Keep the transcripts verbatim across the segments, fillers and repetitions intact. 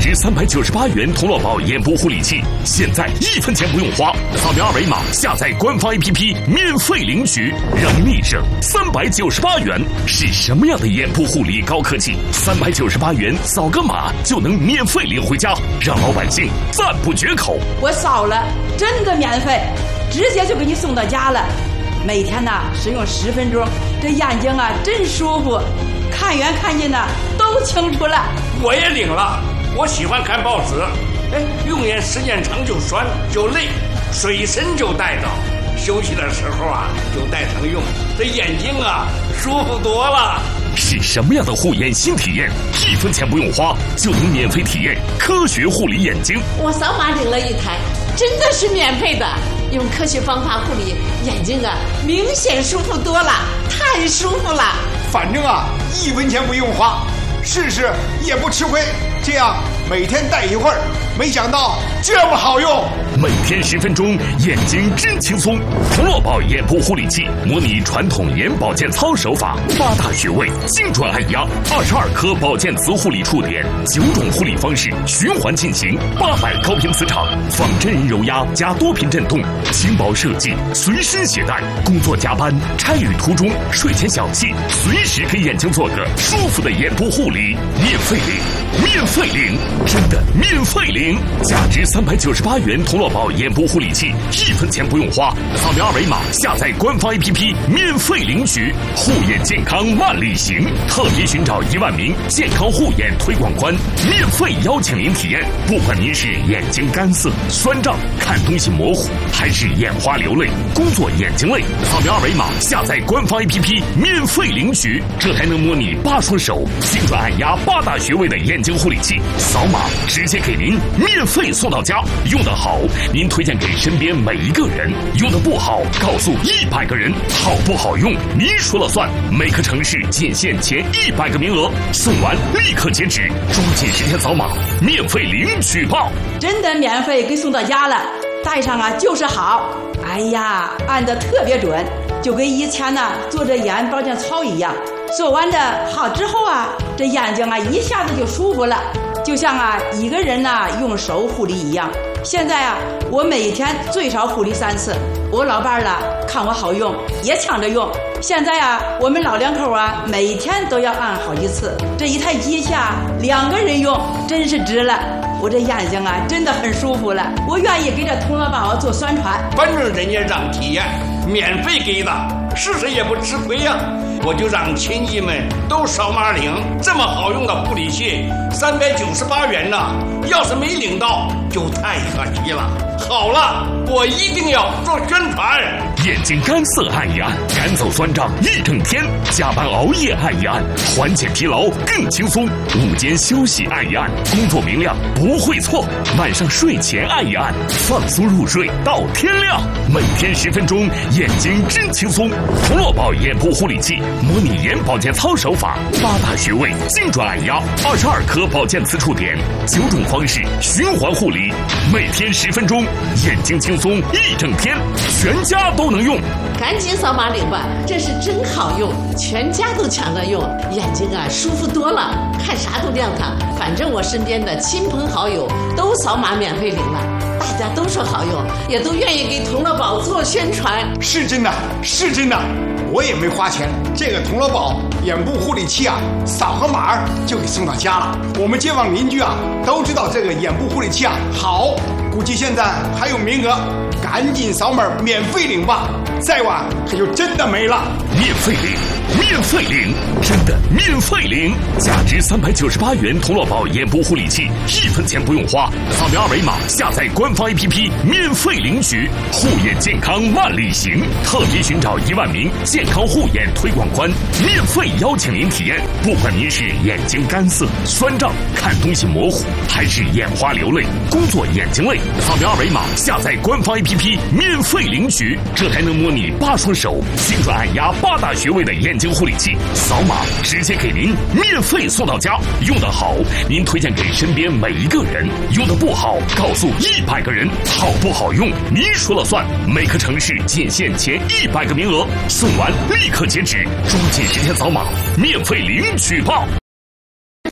值三百九十八元童乐宝眼部护理器，现在一分钱不用花，扫描二维码下载官方 A P P 免费领取，让你省三百九十八元。是什么样的眼部护理高科技？三百九十八元扫个码就能免费领回家，让老百姓赞不绝口。 我扫了，真的免费，直接就给你送到家了。每天呢使用十分钟，这眼睛啊真舒服，看远看近呢都清楚了。 我也领了，我喜欢看报纸，哎，用眼时间长就酸就累，随身就带着，休息的时候啊就带上用，这眼睛啊舒服多了。 是什么样的护眼新体验？一分钱不用花就能免费体验科学护理眼睛。 我扫码领了一台，真的是免费的，用科学方法护理眼睛啊，明显舒服多了，太舒服了。 反正啊，一分钱不用花，试试也不吃亏。这样每天戴一会儿，没想到这么好用。 每天十分钟，眼睛真轻松。童乐宝眼部护理器模拟传统眼保健操手法，八大穴位精准按压，二十二颗保健磁护理触点，九种护理方式循环进行，八百高频磁场，仿真人揉压加多频震动，轻薄设计，随身携带。工作加班、差旅途中、睡前小憩，随时给眼睛做个舒服的眼部护理，免费领，免费领，真的免费领！价值三百九十八元童乐宝眼部护理器，一分钱不用花，扫描二维码下载官方 A P P 免费领取。护眼健康万里行，特别寻找一万名健康护眼推广官，免费邀请您体验。不管您是眼睛干涩、酸胀、看东西模糊，还是眼花流泪、工作眼睛累，扫描二维码下载官方 A P P 免费领取。这还能模拟八双手精准按压八大穴位的眼睛护理器，扫码直接给您免费送到家。用得好，您推荐给身边每一个人；用得不好，告诉一百个人。好不好用，您说了算。每个城市仅限前一百个名额，送完立刻截止，抓紧时间扫码，免费领取吧！ 真的免费给送到家了，戴上啊就是好。哎呀，按得特别准，就跟以前呢做这眼保健操一样。做完的好之后啊，这眼睛啊一下子就舒服了，就像啊一个人呢用手护理一样。现在啊，我每天最少护理三次。我老伴儿了看我好用，也抢着用。现在啊，我们老两口啊，每天都要按好几次。这一台机下两个人用，真是值了。我这眼睛啊，真的很舒服了。我愿意给这童乐宝做宣传。 反正人家让体验，免费给的，试试也不吃亏呀。我就让亲戚们都扫码领，这么好用的护理器，三百九十八元呢。要是没领到，就太可惜了。好了，我一定要做宣传。 眼睛干涩按一按，赶走酸胀一整天；加班熬夜按一按，缓解疲劳更轻松；午间休息按一按，工作明亮不会错；晚上睡前按一按，放松入睡到天亮。每天十分钟，眼睛真轻松。童乐宝眼部护理器模拟眼保健操手法，八大穴位精准按压，二十二颗保健磁触点，九种方式循环护理，每天十分钟，眼睛轻松一整天，全家都能用。 赶紧扫码领吧，这是真好用，全家都抢着用，眼睛啊舒服多了，看啥都亮堂。反正我身边的亲朋好友都扫码免费领了，大家都说好用，也都愿意给童乐宝做宣传。 是真的，是真的，我也没花钱。这个童乐宝眼部护理器啊，扫个码就给送到家了。我们街坊邻居啊都知道这个眼部护理器啊好，估计现在还有名额，赶紧扫码免费领吧，再晚可就真的没了。 免费领，免费领，真的免费领！价值三百九十八元童乐宝眼部护理器，一分钱不用花，扫描二维码下载官方 A P P 免费领取。护眼健康万里行，特别寻找一万名健康护眼推广官，免费邀请您体验。不管您是眼睛干涩、酸胀、看东西模糊，还是眼花流泪、工作眼睛累，扫描二维码下载官方 A P P 免费领取。这还能模拟八双手精准按压八大穴位的眼睛护理器，扫码直接给您免费送到家。用得好，您推荐给身边每一个人；用得不好，告诉一百个人。好不好用，您说了算。每个城市仅限前一百个名额，送完立刻截止，抓紧时间扫码，免费领取吧。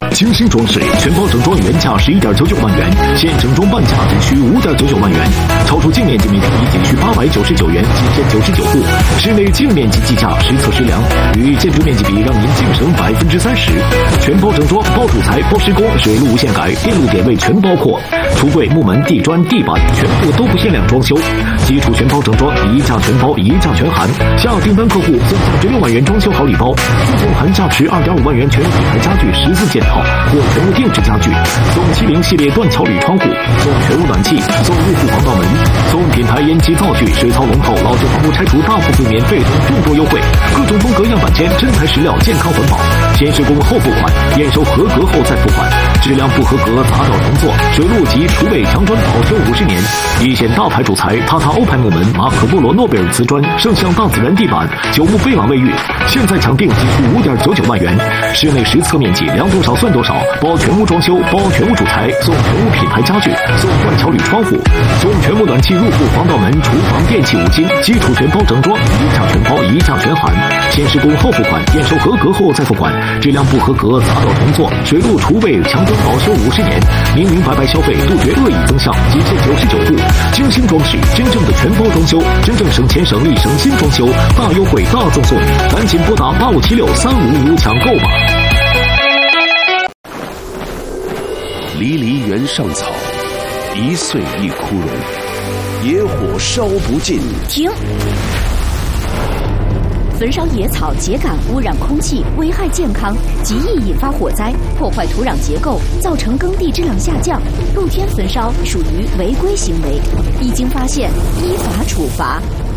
精心装饰，全包整装原价十一点九九万元，现整装半价仅需五点九九万元，超出净面积每平米仅需八百九十九元，仅限九十九户。室内净面积计价实测实量，与建筑面积比让您净省百分之三十。全包整装，包主材、包施工，水路无限改，电路点位全包括。橱柜、木门、地砖、地板全部都不限量装修，基础全包整装，一价全包，一价全含。下订单客户送价值六万元装修好礼包，附送含价值二点五万元全屋品牌家具十四件套或全屋定制家具，送七零系列断桥铝窗户，送全屋暖气，送入户防盗门，送品牌烟机灶具、水槽龙头、老旧房屋拆除大部分免费等众多优惠，各种风格样板间，真材实料，健康环保，先施工后付款，验收合格后再付款，质量不合格砸掉重做，水路及厨卫墙砖保修五十年。一线大牌主材塔塔欧派木门、马可波罗诺贝尔瓷砖、圣象大自然地板、九牧贝朗卫浴，现在抢定仅需五点九九万元。室内实测面积量多少算多少，包全屋装修，包全屋主材，送全屋品牌家具，送断桥铝窗户，送全屋暖气入户防盗门、厨房电器五金，基础全包整装，一价全包，一价全含。先施工后付款，验收合格后再付款，质量不合格砸掉重做，水路厨卫墙砖保修五十年，明明白白消费，杜绝恶意增项，仅限九十九户，精心装饰，真正的全包装修，真正省钱省力省心装修，大优惠大赠送，赶紧拨打八五七六三五五五抢购吧。 离离原上草，一岁一枯荣，野火烧不尽。 停！焚烧野草秸秆污染空气，危害健康，极易引发火灾，破坏土壤结构，造成耕地质量下降。露天焚烧属于违规行为，一经发现依法处罚。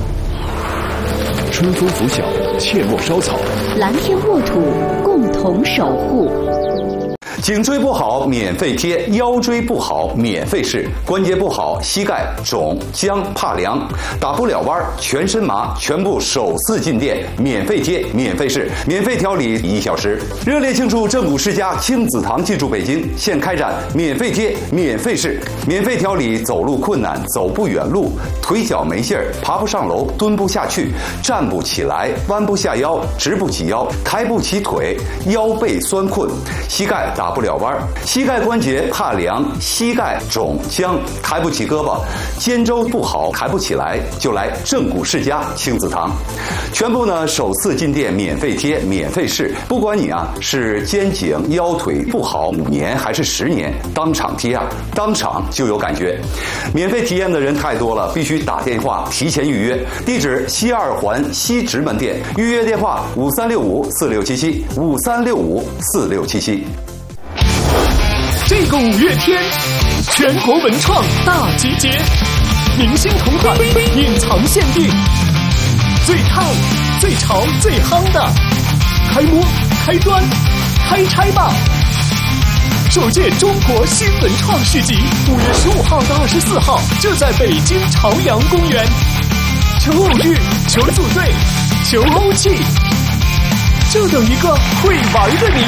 春风拂晓，切莫烧草。 蓝天沃土，共同守护。 颈椎不好免费贴，腰椎不好免费试，关节不好膝盖肿僵怕凉打不了弯全身麻，全部首次进店免费贴免费试，免费调理一小时。热烈庆祝正骨世家亲子堂进驻北京，现开展免费贴免费试，免费调理走路困难、走不远路、腿脚没劲儿、爬不上楼、蹲不下去、站不起来、弯不下腰、直不起腰、抬不起腿、腰背酸困、膝盖打不了弯，膝盖关节怕凉、膝盖肿僵、抬不起胳膊、肩周不好抬不起来，就来正骨世家亲子堂。全部呢首次进店免费贴免费试，不管你啊是肩颈腰腿不好五年还是十年，当场贴啊，当场就有感觉。免费体验的人太多了，必须打电话提前预约。地址西二环西直门店，预约电话五三六五四六七七五三六五四六七七。 这个五月天，全国文创大集结，明星同款，隐藏限定，最烫、最潮、最夯的，开摸、开端、开拆吧！首届中国新文创市集，五月十五号到二十四号，就在北京朝阳公园。求偶遇，求组队，求欧气，就等一个会玩的你。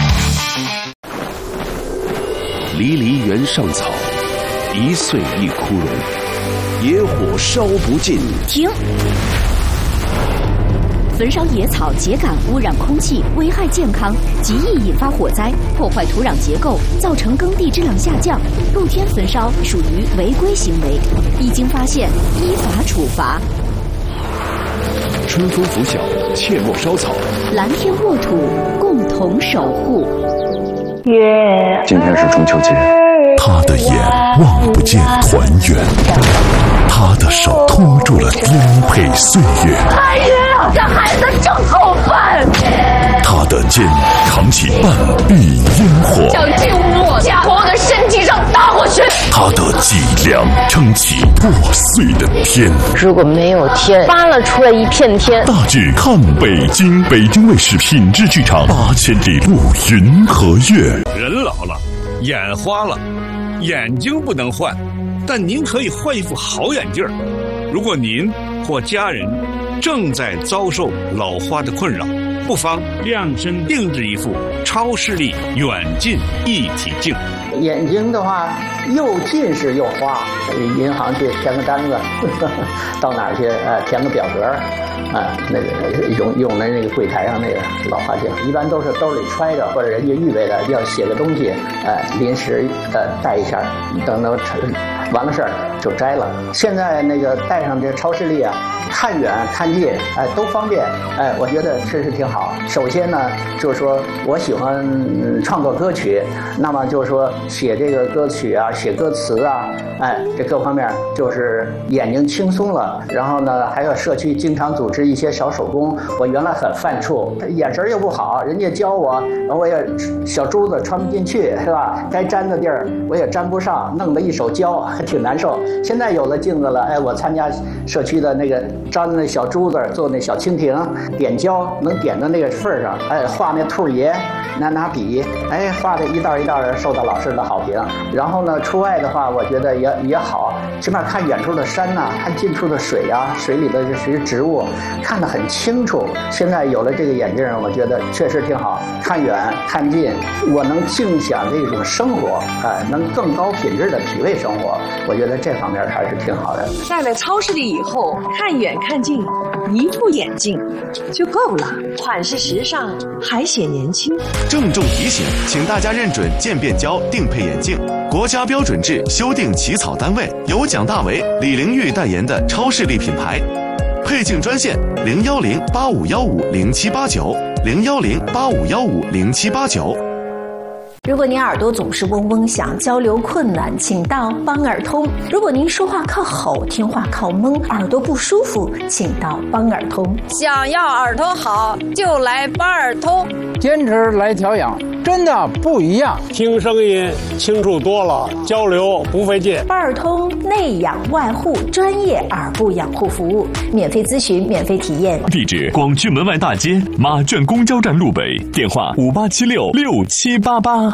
离离原上草，一岁一枯荣，野火烧不尽。 停！焚烧野草秸秆污染空气，危害健康，极易引发火灾，破坏土壤结构，造成耕地质量下降。露天焚烧属于违规行为，一经发现依法处罚。 春风拂晓，切莫烧草。 蓝天沃土，共同守护。 今天是中秋节， 他的眼望不见团圆，他的手托住了颠沛岁月。 太爷啊，这孩子真够笨！ 他的肩扛起半壁烟火， 想进我家，往我的身体上打过去。 他的脊梁撑起破碎的天。 如果没有天，扒拉出来一片天。 大致看北京，北京卫视品质剧场八千里路云和月。 人老了，眼花了，眼睛不能换，但您可以换一副好眼镜。如果您或家人正在遭受老花的困扰，或不妨量身定制一副超视力远近一体镜。 眼睛的话，又近视又花，银行去填个单子，呵呵到哪儿去？呃，填个表格，啊、呃，那个用用的那个柜台上那个老花镜，一般都是兜里揣着，或者人家预备的要写个东西，呃，临时呃带一下，等等完了事儿就摘了。现在那个带上这超视力啊，看远看近，哎、呃，都方便，哎、呃，我觉得确实挺好。首先呢，就是说我喜欢、嗯、创作歌曲，那么就是说写这个歌曲啊，写歌词啊，哎，这各方面就是眼睛轻松了。然后呢，还有社区经常组织一些小手工，我原来很犯怵，眼神又不好，人家教我，然后我也小珠子穿不进去，是吧？该粘的地儿我也粘不上，弄得一手胶，还挺难受。现在有了镜子了，哎，我参加社区的那个粘那小珠子，做那小蜻蜓，点胶能点到那个份儿上，哎，画那兔爷，拿拿笔，哎，画的一道一道的，受到老师的好评。然后呢，出外的话，我觉得也也好，起码看远处的山呐、啊，看近处的水啊，水里的这些植物，看得很清楚。现在有了这个眼镜，我觉得确实挺好，看远看近，我能尽享这种生活，哎，能更高品质的体味生活。我觉得这方面还是挺好的。 戴了超视力以后，看远看近，一副眼镜就够了，款式时尚，还显年轻。 郑重提醒，请大家认准渐变胶定配眼镜，国家标准制修订起草单位由蒋大为、李玲玉代言的超视力品牌。配镜专线零幺零八五幺五零七八九零幺零八五幺五零七八九。 如果您耳朵总是嗡嗡响，交流困难，请到邦耳通。如果您说话靠吼，听话靠蒙，耳朵不舒服，请到邦耳通。 想要耳朵好，就来邦耳通。 坚持来调养，真的不一样， 听声音清楚多了，交流不费劲。 邦耳通内养外护，专业耳部养护服务，免费咨询，免费体验。 地址：广渠门外大街马圈公交站路北，电话：五八七六六七八八。